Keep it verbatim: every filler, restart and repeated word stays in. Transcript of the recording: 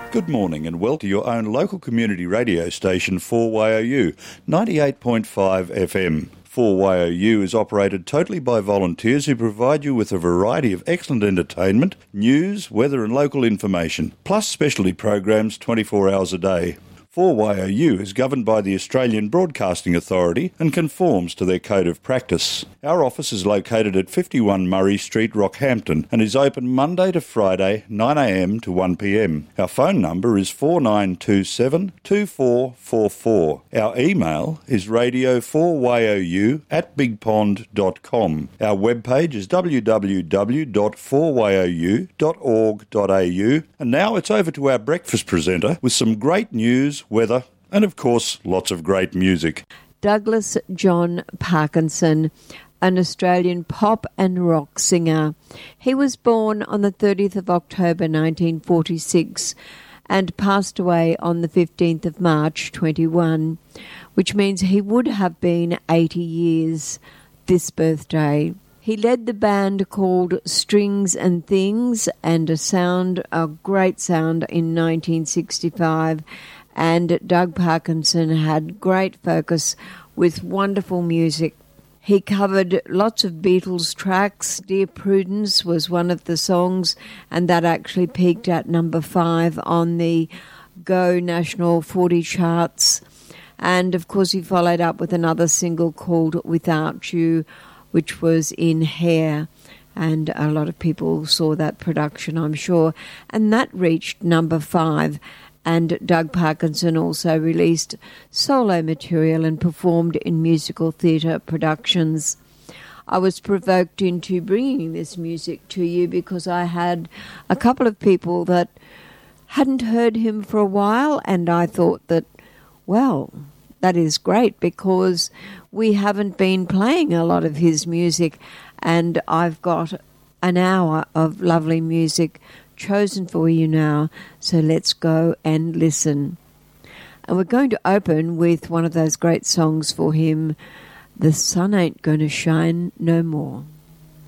Good morning and welcome to your own local community radio station four Y O U, ninety-eight point five F M. four Y O U is operated totally by volunteers who provide you with a variety of excellent entertainment, news, weather and local information, plus specialty programs twenty-four hours a day. four Y O U is governed by the Australian Broadcasting Authority and conforms to their code of practice. Our office is located at fifty-one Murray Street, Rockhampton, and is open Monday to Friday, nine a m to one p m. Our phone number is four nine two seven, two four four four. Our email is radio four Y O U at big pond dot com. Our webpage is w w w dot four y o u dot org dot a u. And now it's over to our breakfast presenter with some great news, weather, and of course, lots of great music. Douglas John Parkinson, an Australian pop and rock singer. He was born on the thirtieth of October nineteen forty-six and passed away on the fifteenth of March twenty-one, which means he would have been eighty years this birthday. He led the band called Strings and Things and a sound, a great sound in nineteen sixty-five. And Doug Parkinson had great focus with wonderful music. He covered lots of Beatles tracks. Dear Prudence was one of the songs, and that actually peaked at number five on the Go National forty charts. And, of course, he followed up with another single called Without You, which was in Hair. And a lot of people saw that production, I'm sure. And that reached number five. And Doug Parkinson also released solo material and performed in musical theatre productions. I was provoked into bringing this music to you because I had a couple of people that hadn't heard him for a while, and I thought that, well, that is great because we haven't been playing a lot of his music, and I've got an hour of lovely music chosen for you now, so let's go and listen. And we're going to open with one of those great songs for him, The Sun Ain't Gonna Shine No More.